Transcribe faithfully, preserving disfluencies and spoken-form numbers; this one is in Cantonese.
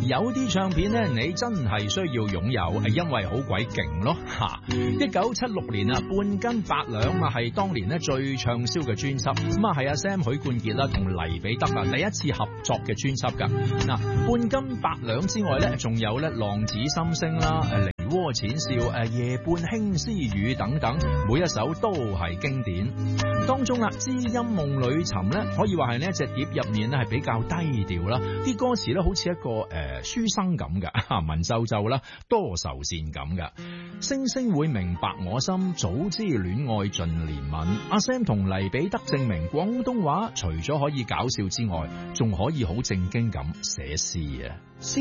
有啲唱片咧，你真係需要擁有，係因為好鬼勁咯吓。一九七六年啊，半斤八兩啊，係當年咧最暢銷嘅專輯。咁啊，係阿 Sam 許冠傑啦同黎彼得啊第一次合作嘅專輯噶。嗱，半斤八兩之外咧，仲有咧浪子心聲啦、誒梨渦淺笑、誒夜半輕私語等等，每一首都係經典。當中啊，知音夢裏尋咧，可以話係呢一隻碟入面咧係比較低調啦，啲歌詞咧好似一個誒、呃、書生咁噶，文縐縐啦，多愁善感噶。星星會明白我心，早知戀愛盡憐憫。阿 Sam 同黎彼得證明廣東話除咗可以搞笑之外，仲可以好正經咁寫詩啊！